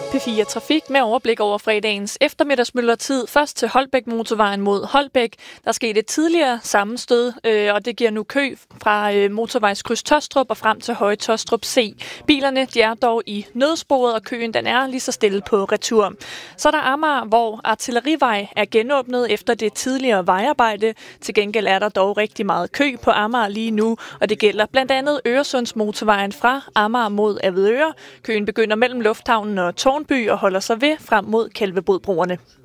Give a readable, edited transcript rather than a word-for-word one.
P4 Trafik med overblik over fredagens eftermiddagsmyldretid. Først til Holbæk motorvejen mod Holbæk. Der skete et tidligere sammenstød, og det giver nu kø fra motorvejskryds Tåstrup og frem til Høje Tåstrup C. Bilerne de er dog i nødsporet, og køen den er lige så stille på retur. Så er der Amager, hvor Artillerivej er genåbnet efter det tidligere vejarbejde. Til gengæld er der dog rigtig meget kø på Amager lige nu, og det gælder blandt andet Øresundsmotorvejen fra Amager mod Avedøre. Køen begynder mellem Lufthavnen og Tårnby og holder sig ved frem mod Kalvebodbroerne.